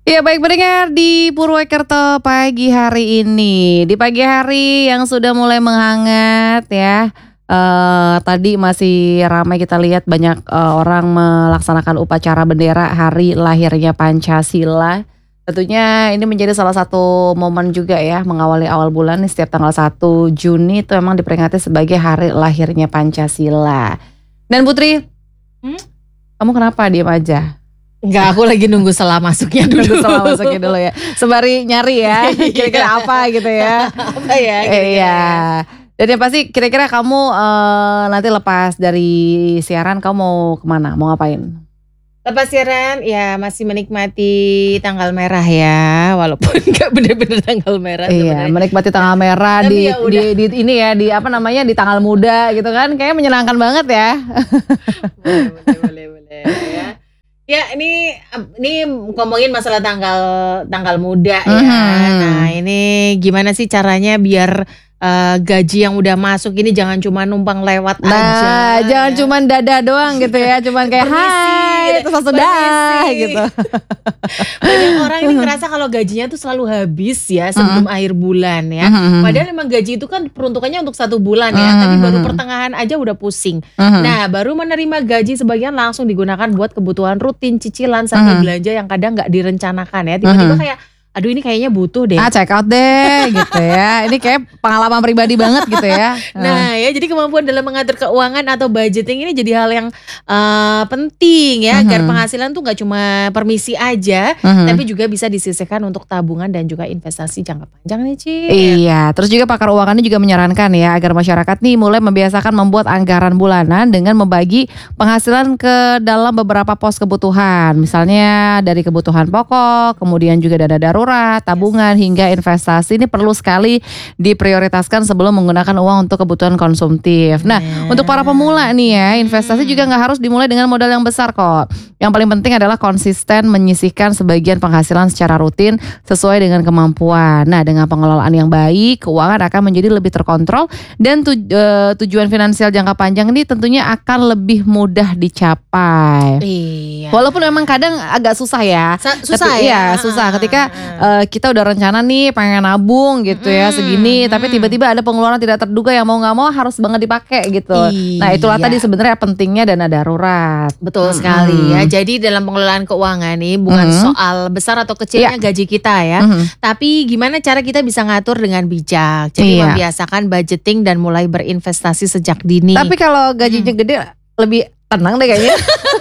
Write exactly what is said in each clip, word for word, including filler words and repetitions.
Ya baik pendengar di Purwokerto pagi hari ini. Di pagi hari yang sudah mulai menghangat ya. Eee, tadi masih ramai kita lihat banyak, eee, orang melaksanakan upacara bendera hari lahirnya Pancasila. Tentunya ini menjadi salah satu momen juga ya mengawali awal bulan nih setiap tanggal satu Juni itu memang diperingati sebagai hari lahirnya Pancasila. Dan Putri, Mmm? kamu kenapa diem aja? Enggak, aku lagi nunggu Sela masuknya dulu. Nunggu Sela masuknya dulu ya. Sembari nyari ya, kira-kira apa gitu ya. Apa ya Eh, kira-kira iya. ya? Dan yang pasti kira-kira kamu, eee, nanti lepas dari siaran kamu mau kemana? Mau ngapain? Lepas siaran ya masih menikmati tanggal merah ya, walaupun nggak bener-bener tanggal merah Iya, sebenarnya. menikmati tanggal merah Tapi di ya udah. di di ini ya, di apa namanya, di tanggal muda gitu kan, kayaknya menyenangkan banget ya. Boleh boleh boleh boleh ya. Ya ini ep ini ngomongin masalah tanggal tanggal muda ya. Nah Mhm. ini gimana sih caranya biar, eee, gaji yang udah masuk ini jangan cuma numpang lewat Nah, aja jangan ya. cuman dadah doang gitu ya, cuman kayak, Permisi "Hai," gitu, terus langsung, "dah," permisi. gitu. Banyak orang ini ngerasa kalau gajinya tuh selalu habis ya sebelum Mhm. akhir bulan ya. Mhm mhm. Padahal emang gaji itu kan peruntukannya untuk satu bulan ya, Mhm tapi baru mhm. pertengahan aja udah pusing. Mhm. Nah, baru menerima gaji sebagian langsung digunakan buat kebutuhan rutin, cicilan, sampai Mhm. belanja yang kadang nggak direncanakan ya. Tiba-tiba Mhm. kayak, aduh ini kayaknya butuh deh. Ah, check out deh gitu ya. Ini kayak pengalaman pribadi banget gitu ya. Heeh. Nah ya jadi kemampuan dalam mengatur keuangan atau budgeting ini jadi hal yang, eee, penting ya agar Mhm. penghasilan tuh nggak cuma permisi aja, Mhm. tapi juga bisa disisihkan untuk tabungan dan juga investasi jangka panjang nih, Cit. Iya, terus juga pakar keuangan ini juga menyarankan ya agar masyarakat nih mulai membiasakan membuat anggaran bulanan dengan membagi penghasilan ke dalam beberapa pos kebutuhan. Misalnya dari kebutuhan pokok, kemudian juga dana darurat, tabungan, hingga investasi ini perlu sekali diprioritaskan sebelum menggunakan uang untuk kebutuhan konsumtif. Nah, untuk para pemula Nah, nih ya, investasi juga mhm. nggak harus dimulai dengan modal yang besar kok. Yang paling penting adalah konsisten menyisihkan sebagian penghasilan secara rutin sesuai dengan kemampuan. Nah, dengan pengelolaan yang baik, keuangan akan menjadi lebih terkontrol dan tuj eee, tujuan finansial jangka panjang ini tentunya akan lebih mudah dicapai. Iya. Walaupun memang kadang agak susah ya. Sa susah Tapi ya? iya susah Heeh ketika, heeh. eee, kita udah rencana nih pengen nabung gitu ya Mhm segini, tapi mhm. tiba-tiba ada pengeluaran tidak terduga yang mau nggak mau harus banget dipakai gitu. Nah, itulah tadi Iya. sebenarnya pentingnya dana darurat. Betul sekali ya. Mhm. Jadi dalam pengelolaan keuangan nih bukan Mhm. soal besar atau Iya. kecilnya gaji kita ya, Mhm. tapi gimana cara kita bisa ngatur dengan bijak. Jadi Iya. membiasakan budgeting dan mulai berinvestasi sejak dini. Tapi kalau gajinya Mhm. gede lebih tenang deh kayaknya.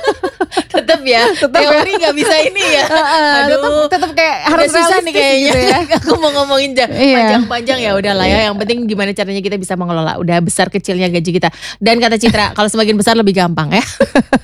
Tetep ya, Tetep ya. teori nggak bisa ini ya. Heeh, tetep Aduh, tetep kayak udah harus susah nih realistis kayaknya. gitu ya. Aku mau ngomongin ja Iya. panjang-panjang ya udahlah ya. Yang penting gimana caranya kita bisa mengelola. Udah besar kecilnya gaji kita. Dan kata Citra, kalau semakin besar lebih gampang ya.